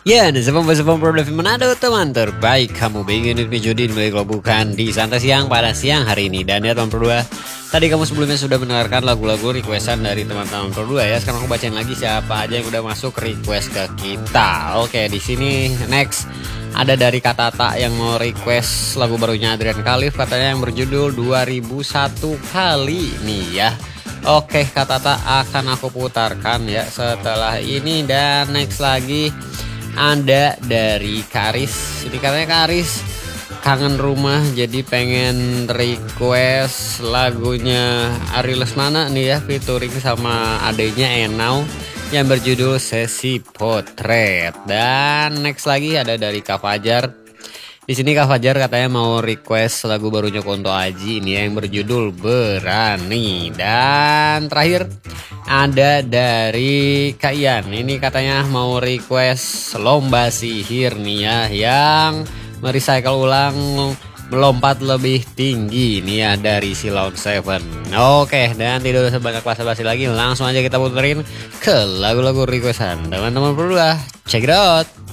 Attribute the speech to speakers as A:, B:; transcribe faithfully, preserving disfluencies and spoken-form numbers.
A: Ya, dan sebelum-sebelum produk Manado teman terbaik kamu ingin Judin baik lo bukan di santai siang pada siang hari ini. Dan ya teman berdua, tadi kamu sebelumnya sudah mendengarkan lagu-lagu requestan dari teman-teman berdua ya. Sekarang aku bacain lagi siapa aja yang udah masuk request ke kita. Oke, di sini next ada dari Katata yang mau request lagu barunya Adrian Khalif, katanya yang berjudul dua ribu satu kali nih ya. Oke, Katata akan aku putarkan ya setelah ini. Dan next lagi ada dari Karis. Ini katanya Karis kangen rumah jadi pengen request lagunya Ari Lesmana nih ya, featuring sama adanya Enau yang berjudul Sesi Potret. Dan next lagi ada dari Kak Fajar. Di sini Kak Fajar katanya mau request lagu barunya Kunto Aji ini yang berjudul Berani. Dan terakhir ada dari Kak Ian. Ini katanya mau request Lomba Sihir nih ya, yang merecycle ulang melompat lebih tinggi nih ya dari Silon Seven. Oke, dan tidak usah banyak basa-basi lagi, langsung aja kita puterin ke lagu-lagu requestan teman-teman berdua. Check it out.